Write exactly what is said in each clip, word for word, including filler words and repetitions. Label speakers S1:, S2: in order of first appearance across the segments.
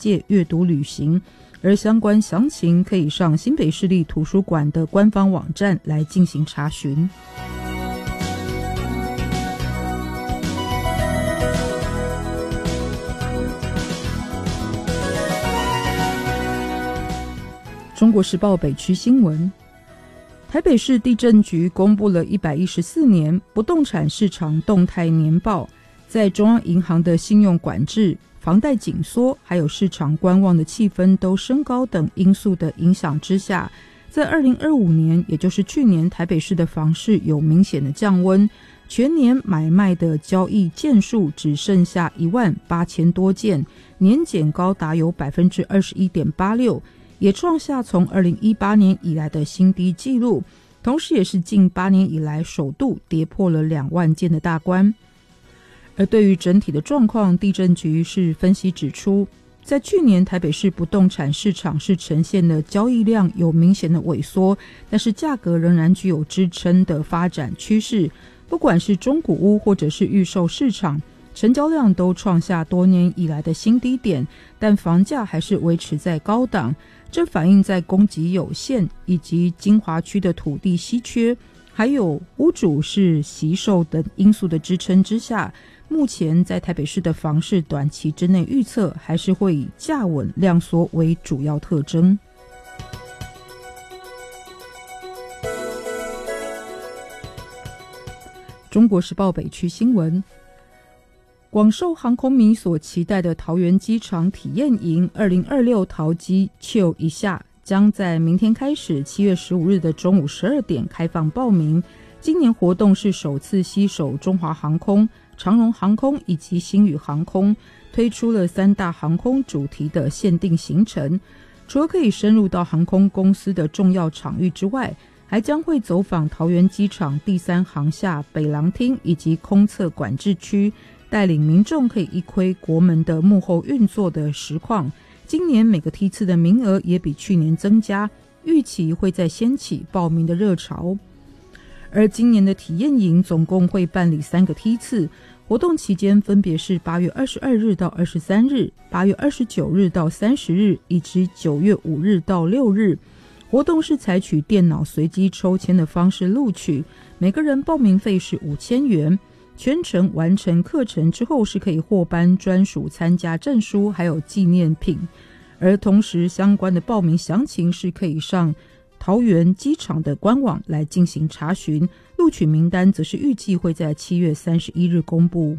S1: 界阅读旅行，而相关详情可以上新北市立图书馆的官方网站来进行查询。中国时报北区新闻，台北市地政局公布了一百一十四年不动产市场动态年报，在中央银行的信用管制、房贷紧缩还有市场观望的气氛都升高等因素的影响之下，在二零二五年，也就是去年，台北市的房市有明显的降温，全年买卖的交易件数只剩下一万八千多件，年减高达有 百分之二十一点八六，也创下从二零一八年以来的新低纪录，同时也是近八年以来首度跌破了两万件的大关。而对于整体的状况，地政局是分析指出，在去年台北市不动产市场是呈现了交易量有明显的萎缩，但是价格仍然具有支撑的发展趋势，不管是中古屋或者是预售市场，成交量都创下多年以来的新低点，但房价还是维持在高档，这反映在供给有限以及精华区的土地稀缺，还有屋主是惜售等因素的支撑之下，目前在台北市的房市短期之内预测还是会以价稳量缩为主要特征。中国时报北区新闻，广受航空迷所期待的桃园机场体验营二零二六桃机 Chill 一下将在明天开始，七月十五日的中午十二点开放报名。今年活动是首次携手中华航空、长荣航空以及星宇航空，推出了三大航空主题的限定行程。除了可以深入到航空公司的重要场域之外，还将会走访桃园机场第三航厦北廊厅以及空测管制区，带领民众可以一窥国门的幕后运作的实况。今年每个梯次的名额也比去年增加，预期会再掀起报名的热潮。而今年的体验营总共会办理三个梯次，活动期间分别是八月二十二日到二十三日、八月二十九日到三十日以及九月五日到六日。活动是采取电脑随机抽签的方式录取，每个人报名费是五千元。全程完成课程之后是可以获颁专属参加证书还有纪念品，而同时相关的报名详情是可以上桃园机场的官网来进行查询，录取名单则是预计会在七月三十一日公布。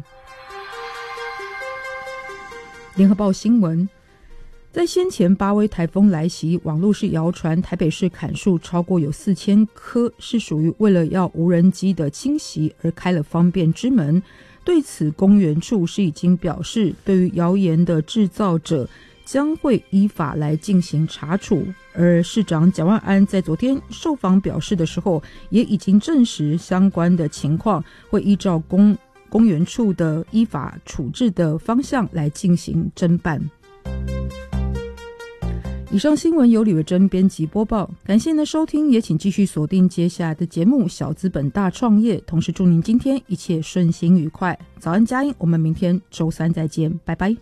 S1: 联合报新闻，在先前八威台风来袭，网络是谣传台北市砍树超过有四千棵，是属于为了要无人机的侵袭而开了方便之门。对此，公园处是已经表示，对于谣言的制造者将会依法来进行查处。而市长蒋万安在昨天受访表示的时候，也已经证实相关的情况会依照公公园处的依法处置的方向来进行侦办。以上新闻由李维珍编辑播报，感谢您的收听，也请继续锁定接下来的节目《小资本大创业》，同时祝您今天一切顺心愉快。早安佳音，我们明天周三再见，拜拜。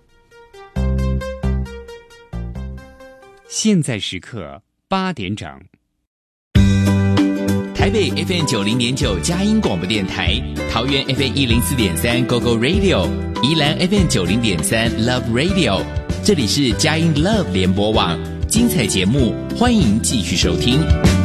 S2: 现在时刻八点整，
S3: 台北 F M 九零点九佳音广播电台，桃园 F M 一零四点三 Go Go Radio， 宜兰 F M 九零点三 Love Radio， 这里是佳音 Love 联播网，精彩节目欢迎继续收听。